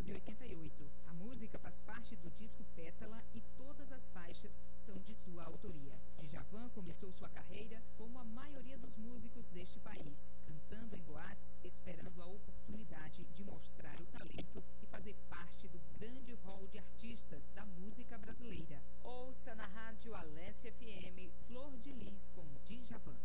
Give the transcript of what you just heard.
1988. A música faz parte do disco Pétala e todas as faixas são de sua autoria. Djavan começou sua carreira como a maioria dos músicos deste país, cantando em boates, esperando a oportunidade de mostrar o talento e fazer parte do grande hall de artistas da música brasileira. Ouça na rádio Alessia FM Flor de Lis com Djavan.